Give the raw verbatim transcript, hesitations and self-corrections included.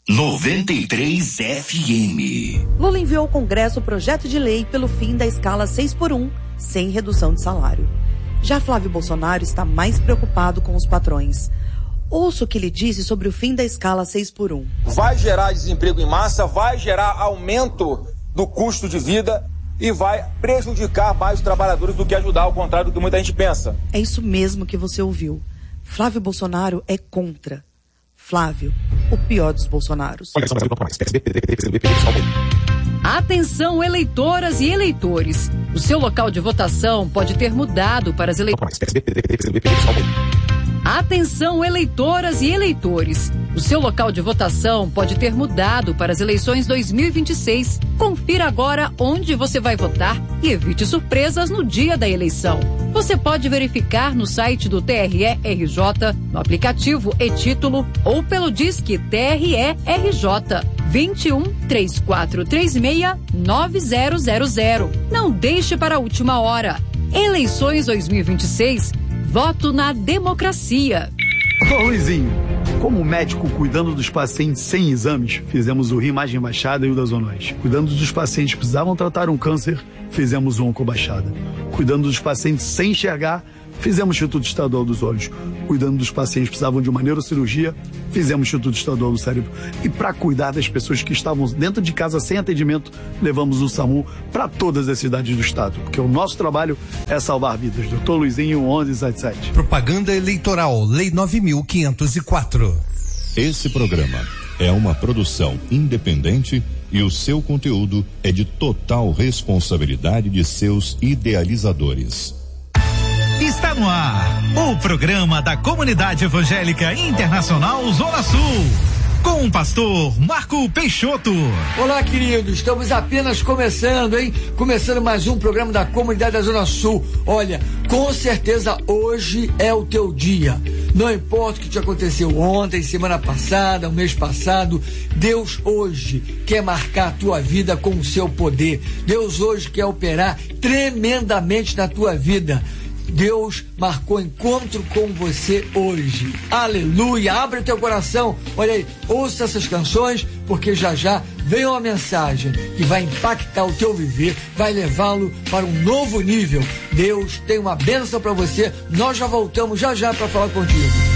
noventa e três F M. Lula enviou ao Congresso o projeto de lei pelo fim da escala seis por um, sem redução de salário. Já Flávio Bolsonaro está mais preocupado com os patrões. Ouça o que ele disse sobre o fim da escala seis por um. Vai gerar desemprego em massa, vai gerar aumento do custo de vida e vai prejudicar mais os trabalhadores do que ajudar, ao contrário do que muita gente pensa. É isso mesmo que você ouviu. Flávio Bolsonaro é contra. Flávio, o pior dos Bolsonaros. Atenção, eleitoras e eleitores. O seu local de votação pode ter mudado para as eleições. Atenção, eleitoras e eleitores. O seu local de votação pode ter mudado para as eleições dois mil e vinte e seis. Confira agora onde você vai votar e evite surpresas no dia da eleição. Você pode verificar no site do T R E R J, no aplicativo e-Título ou pelo Disque T R E R J vinte e um, três quatro três seis, nove zero zero zero. Não deixe para a última hora. Eleições dois mil e vinte e seis. Voto na democracia. Ô Luizinho, como médico cuidando dos pacientes sem exames, fizemos o Rimagem Baixada e o da Zona Oeste. Cuidando dos pacientes que precisavam tratar um câncer, fizemos o Oncobaixada. Cuidando dos pacientes sem enxergar, fizemos o Instituto Estadual dos Olhos. Cuidando dos pacientes que precisavam de uma neurocirurgia, fizemos o Instituto Estadual do Cérebro. E para cuidar das pessoas que estavam dentro de casa sem atendimento, levamos o SAMU para todas as cidades do estado. Porque o nosso trabalho é salvar vidas. doutor Luizinho, onze setenta e sete. Propaganda eleitoral, Lei nove mil quinhentos e quatro. Esse programa é uma produção independente e o seu conteúdo é de total responsabilidade de seus idealizadores. Está no ar o programa da Comunidade Evangélica Internacional Zona Sul, com o pastor Marco Peixoto. Olá, queridos, estamos apenas começando, hein? Começando mais um programa da Comunidade da Zona Sul. Olha, com certeza hoje é o teu dia. Não importa o que te aconteceu ontem, semana passada, o mês passado, Deus hoje quer marcar a tua vida com o seu poder. Deus hoje quer operar tremendamente na tua vida. Deus marcou encontro com você hoje. Aleluia! Abre o teu coração. Olha aí, ouça essas canções, porque já já vem uma mensagem que vai impactar o teu viver, vai levá-lo para um novo nível. Deus tem uma bênção para você. Nós já voltamos já já para falar contigo.